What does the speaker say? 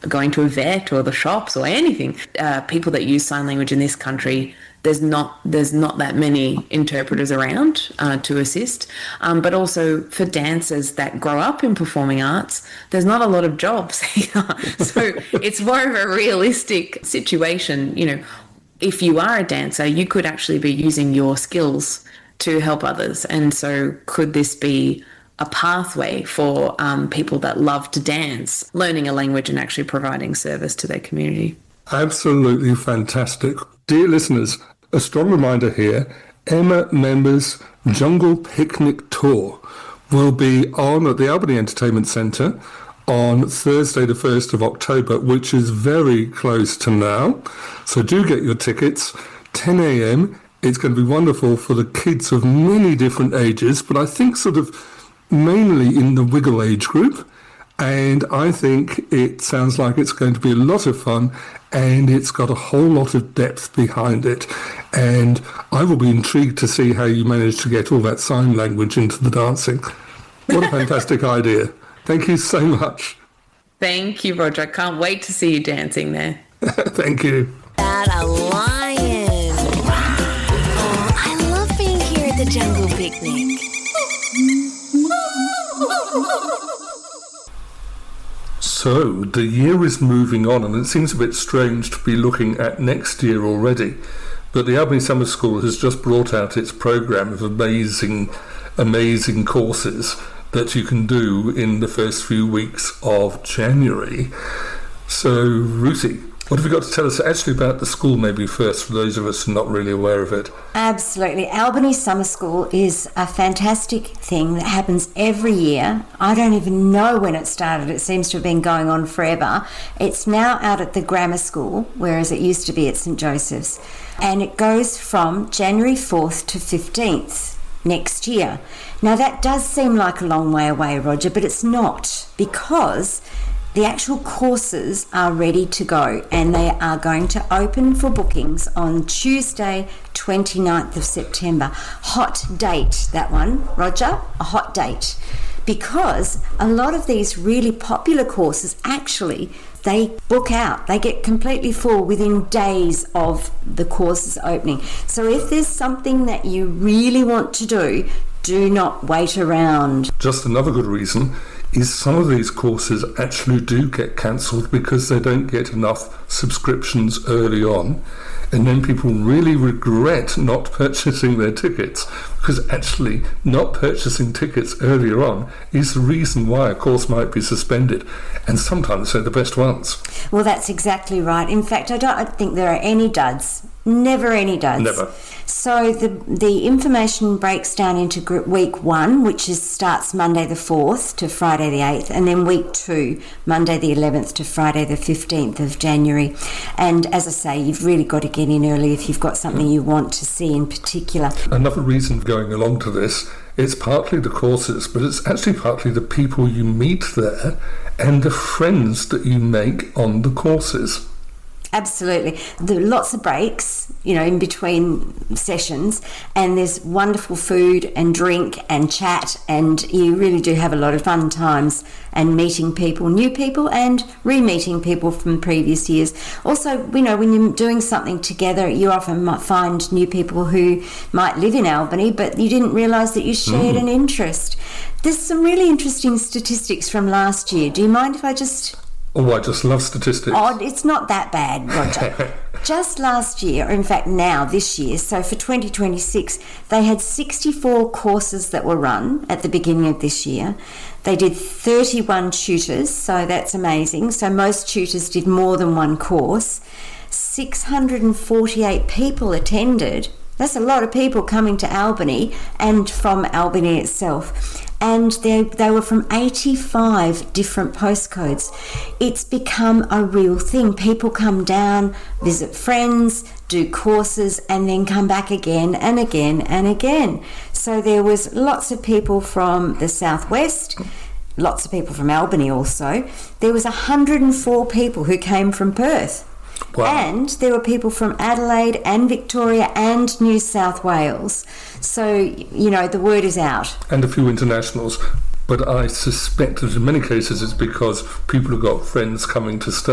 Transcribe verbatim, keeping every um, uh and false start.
going to a vet or the shops or anything. Uh, people that use sign language in this country, there's not there's not that many interpreters around uh, to assist. Um, but also for dancers that grow up in performing arts, there's not a lot of jobs either. So it's more of a realistic situation. You know, if you are a dancer, you could actually be using your skills to help others. And so could this be a pathway for um, people that love to dance, learning a language and actually providing service to their community? Absolutely fantastic. Dear listeners, a strong reminder here, Emma Member's Jungle Picnic Tour will be on at the Albany Entertainment Centre on Thursday the first of October, which is very close to now. So do get your tickets, ten a.m. It's going to be wonderful for the kids of many different ages, but I think sort of mainly in the Wiggle age group. And I think it sounds like it's going to be a lot of fun, and it's got a whole lot of depth behind it. And I will be intrigued to see how you manage to get all that sign language into the dancing. What a fantastic idea. Thank you so much. Thank you, Roger. I can't wait to see you dancing there. Thank you. That a lion. Oh, I love being here at the Jungle Picnic. So, the year is moving on, and it seems a bit strange to be looking at next year already. But the Albany Summer School has just brought out its programme of amazing, amazing courses that you can do in the first few weeks of January. So, Ruthie, what have you got to tell us actually about the school maybe first, for those of us who are not really aware of it? Absolutely. Albany Summer School is a fantastic thing that happens every year. I don't even know when it started. It seems to have been going on forever. It's now out at the grammar school, whereas it used to be at St Joseph's. And it goes from January fourth to fifteenth next year. Now that does seem like a long way away, Roger, but it's not, because the actual courses are ready to go, and they are going to open for bookings on Tuesday, twenty-ninth of September. Hot date, that one, Roger, a hot date. Because a lot of these really popular courses, actually, they book out. They get completely full within days of the courses opening. So if there's something that you really want to do, do not wait around. Just another good reason is some of these courses actually do get cancelled because they don't get enough subscriptions early on, and then people really regret not purchasing their tickets, because actually not purchasing tickets earlier on is the reason why a course might be suspended, and sometimes they're the best ones. Well, that's exactly right. In fact, I don't think there are any duds. Never any duds. Never. So the the information breaks down into group week one, which is starts Monday the fourth to Friday the eighth, and then week two, Monday the eleventh to Friday the fifteenth of January. And as I say, you've really got to get in early if you've got something you want to see in particular. Another reason going along to this, it's partly the courses, but it's actually partly the people you meet there and the friends that you make on the courses. Absolutely. There are lots of breaks, you know, in between sessions, and there's wonderful food and drink and chat, and you really do have a lot of fun times and meeting people, new people, and re-meeting people from previous years. Also, you know, when you're doing something together, you often might find new people who might live in Albany, but you didn't realise that you shared mm. an interest. There's some really interesting statistics from last year. Do you mind if I just... Oh, I just love statistics. Oh, it's not that bad, Roger. Just last year, or in fact now, this year, so for twenty twenty-six, they had sixty-four courses that were run at the beginning of this year. They did thirty-one tutors, so that's amazing. So most tutors did more than one course. six hundred forty-eight people attended. That's a lot of people coming to Albany and from Albany itself. And they, they were from eighty-five different postcodes. It's become a real thing. People come down, visit friends, do courses, and then come back again and again and again. So there was lots of people from the southwest, lots of people from Albany also. There was one hundred four people who came from Perth. Wow. And there were people from Adelaide and Victoria and New South Wales. So, you know, the word is out. And a few internationals. But I suspect that in many cases it's because people have got friends coming to stay.